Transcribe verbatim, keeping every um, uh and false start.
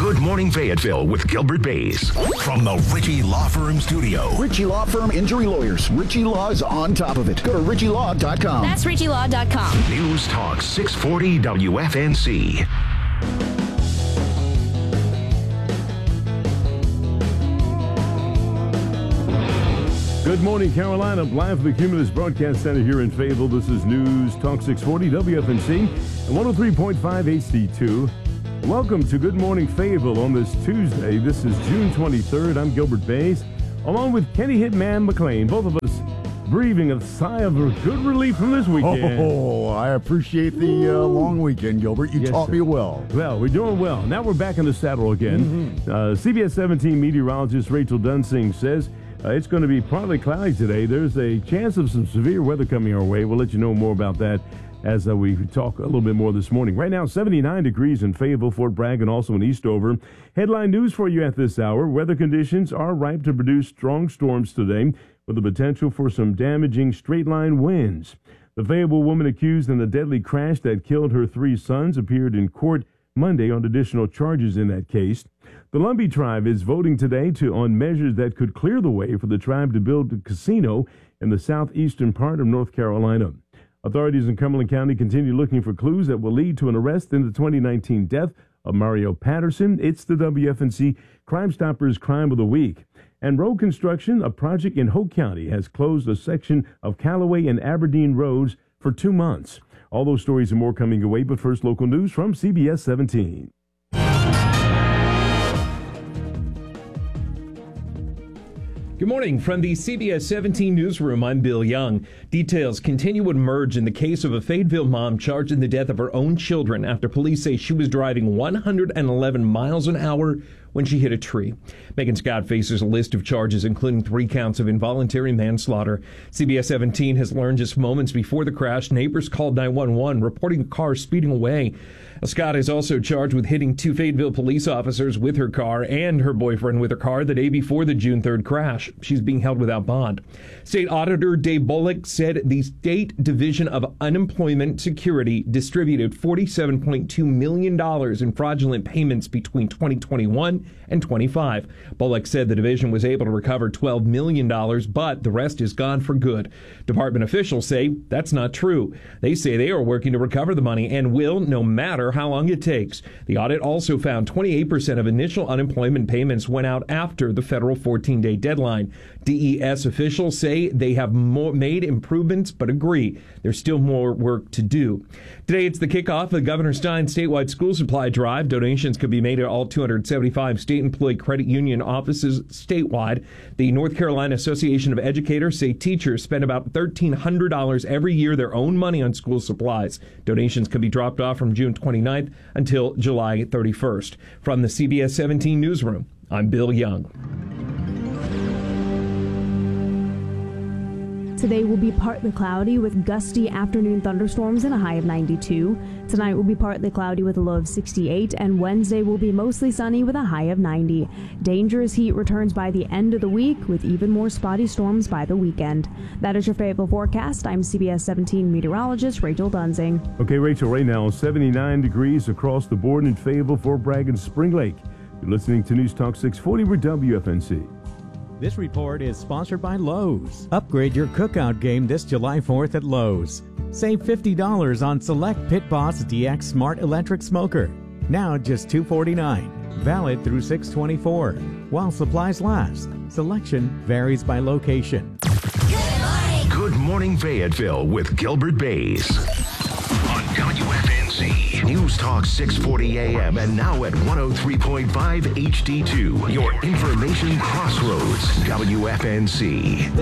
Good Morning Fayetteville with Gilbert Bays. From the Ritchie Law Firm studio. Ritchie Law Firm Injury Lawyers. Ritchie Law is on top of it. Go to ritchie law dot com. That's ritchie law dot com. News Talk six forty W F N C. Good morning, Carolina. Live from the Cumulus Broadcast Center here in Fayetteville. This is News Talk six forty W F N C and one oh three point five H D two. Welcome to Good Morning Fayetteville on this Tuesday. This is June twenty-third. I'm Gilbert Bays, along with Kenny Hitman McLean. Both of us breathing a sigh of good relief from this weekend. Oh, I appreciate the uh, long weekend, Gilbert. You Yes, taught sir. me well. Well, we're doing well. Now we're back in the saddle again. Mm-hmm. Uh, C B S seventeen meteorologist Rachel Dunsing says uh, it's going to be partly cloudy today. There's a chance of some severe weather coming our way. We'll let you know more about that as uh, we talk a little bit more this morning. Right now, seventy-nine degrees in Fayetteville, Fort Bragg, and also in Eastover. Headline news for you at this hour. Weather conditions are ripe to produce strong storms today with the potential for some damaging straight-line winds. The Fayetteville woman accused in the deadly crash that killed her three sons appeared in court Monday on additional charges in that case. The Lumbee tribe is voting today to on measures that could clear the way for the tribe to build a casino in the southeastern part of North Carolina. Authorities in Cumberland County continue looking for clues that will lead to an arrest in the twenty nineteen death of Mario Patterson. It's the W F N C Crime Stoppers Crime of the Week. And road construction, a project in Hoke County, has closed a section of Callaway and Aberdeen roads for two months. All those stories and more coming away, but first, local news from C B S seventeen. Good morning from the C B S seventeen newsroom. I'm Bill Young. Details continue to emerge in the case of a Fayetteville mom charged in the death of her own children after police say she was driving one hundred eleven miles an hour when she hit a tree. Megan Scott faces a list of charges, including three counts of involuntary manslaughter. C B S seventeen has learned just moments before the crash, neighbors called nine one one, reporting a car speeding away. Scott is also charged with hitting two Fayetteville police officers with her car and her boyfriend with her car the day before the June third crash. She's being held without bond. State Auditor Dave Bullock said the State Division of Unemployment Security distributed forty-seven point two million dollars in fraudulent payments between twenty twenty-one and twenty-five. Bullock said the division was able to recover twelve million dollars, but the rest is gone for good. Department officials say that's not true. They say they are working to recover the money and will, no matter how long it takes. The audit also found twenty-eight percent of initial unemployment payments went out after the federal fourteen-day deadline. D E S officials say they have more made improvements, but agree there's still more work to do. Today, it's the kickoff of the Governor Stein statewide school supply drive. Donations could be made at all two hundred seventy-five state employee credit union offices statewide. The North Carolina Association of Educators say teachers spend about one thousand three hundred dollars every year their own money on school supplies. Donations can be dropped off from June twenty-ninth until July thirty-first. From the C B S seventeen newsroom, I'm Bill Young. Today will be partly cloudy with gusty afternoon thunderstorms and a high of ninety-two. Tonight will be partly cloudy with a low of sixty-eight, and Wednesday will be mostly sunny with a high of ninety. Dangerous heat returns by the end of the week with even more spotty storms by the weekend. That is your Fayetteville forecast. I'm C B S seventeen meteorologist Rachel Dunsing. Okay, Rachel, right now, seventy-nine degrees across the board in Fayetteville, Fort Bragg, and Spring Lake. You're listening to News Talk six forty with W F N C. This report is sponsored by Lowe's. Upgrade your cookout game this July fourth at Lowe's. Save fifty dollars on select Pit Boss D X Smart Electric Smoker. Now just two hundred forty-nine dollars. Valid through six twenty-four. While supplies last. Selection varies by location. Good morning. Good Morning Fayetteville with Gilbert Bays. On W F N C. News Talk six forty A M and now at one oh three point five H D two. Your information crossroads. W F N C.